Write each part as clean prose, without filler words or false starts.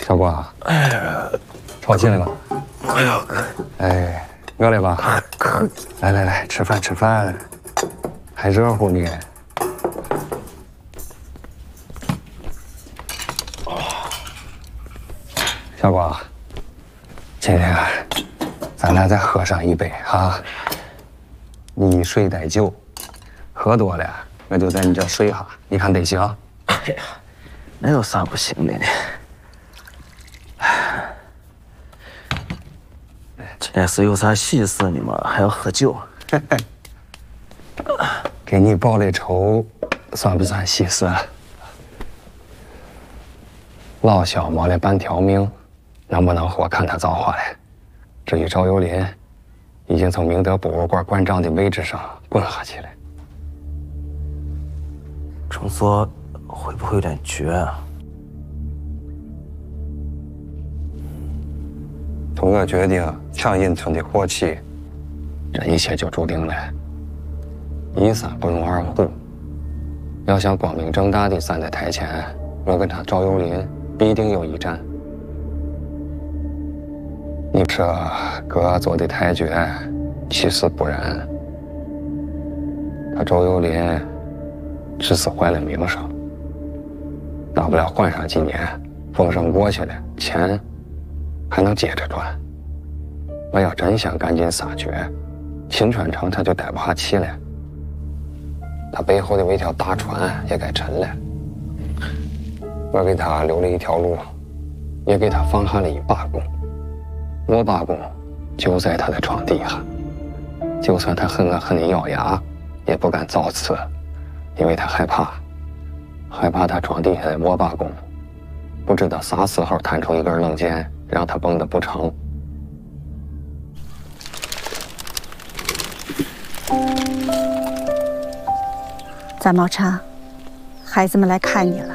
小郭，吵起来了。 哎呀， 哎，我来吧。来，吃饭，还热乎呢。小郭，今天咱俩再喝上一杯哈。你睡待久，喝多了我就在你这睡哈，你看得行？ 哎呀，那有啥不行的呢？这是有啥喜事呢吗？还要喝酒？ 给你报的仇，算不算喜事？老小没了半条命，能不能活看他造化了。至于赵有林，已经从明德博物馆馆长的位置上滚下去了。 这么做会不会有点绝啊？ 从我决定抢隐村的火器，这一切就注定了。一山不容二虎，要想光明正大的站在台前，我跟他赵有林必定有一战。你这哥做的太绝，其实不然。他赵有林只是坏了名声，大不了缓上几年，风声过去了，钱还能接着赚。我要真想赶尽杀绝，秦川城他就待不下去了。他背后的一条大船也该沉了。我给他留了一条路，也给他放下了一把弓。我把弓就在他的床底下，就算他恨我恨得咬牙，也不敢造次，因为他害怕他床底下的握把弓不知道啥时候弹出一根冷箭，让他蹦得不成。 赞茂昌，孩子们来看你了，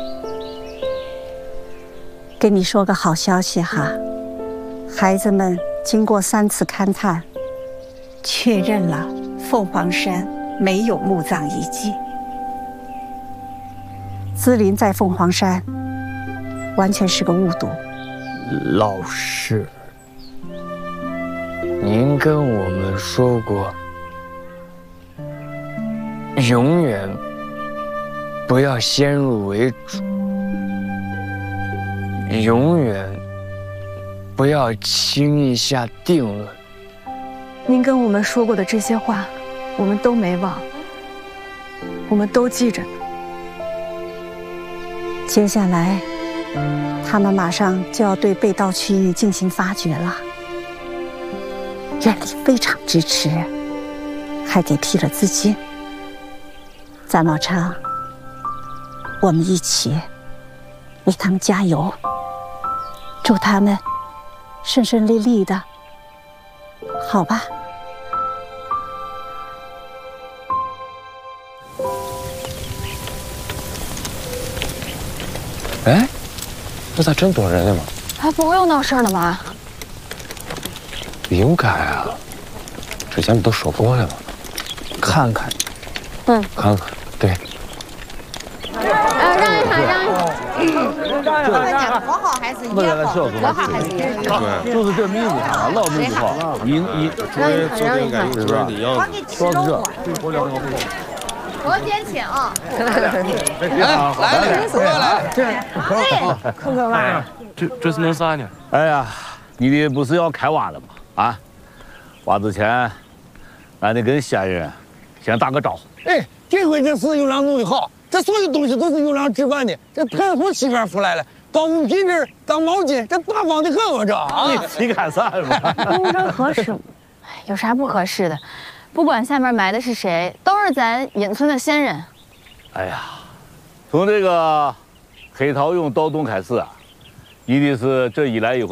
给你说个好消息哈，孩子们经过3次勘探，确认了凤凰山没有墓葬遗迹，姿林在凤凰山完全是个误读。 老师，您跟我们说过，永远不要先入为主，永远不要轻易下定论。 您跟我们说过的这些话，我们都没忘，我们都记着呢。 接下来，他们马上就要对被盗区域进行发掘了。院里非常支持，还给批了资金。赞茂昌，我们一起为他们加油，祝他们顺顺利利的，好吧？ 哎，这咋真多人了吗？ 还不会又闹事儿了吧？ 应该啊，之前不都说过了吗？ 看看， 看看，对。 让一下，多好孩子，也好，多好孩子也好。 对，就是这名字上老名字好，你让一下， 是不是？ 我给吃肉多点钱啊！ 来， 可可吧？ 这是弄啥呢？ 哎呀，你的不是要开挖了吗？啊，挖之前，俺得跟先人先打个招呼。 哎，这回这事有良弄得好，这所有东西都是有良置办的。这盘从西边出来了，到物品这儿当毛巾，这大方的很，我这啊！ 你干啥嘛？ 公证合适吗？有啥不合适的？不管下面埋的是谁，都是咱隐村的先人。 哎呀，从这个黑桃涌盗洞开始啊，一定是这一来一回。